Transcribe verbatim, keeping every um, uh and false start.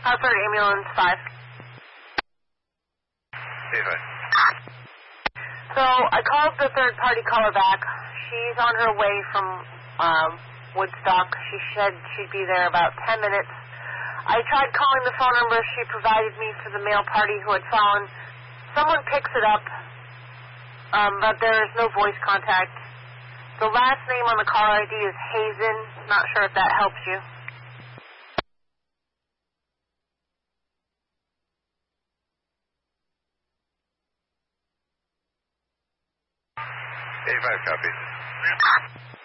Hartford Ambulance five. eighty-five. So I called the third-party caller back. She's on her way from um, Woodstock. She said she'd be there about ten minutes. I tried calling the phone number she provided me for the male party who had fallen. Someone picks it up, um, but there is no voice contact. The last name on the caller I D is Hazen. Not sure if that helps you. eighty-five copies.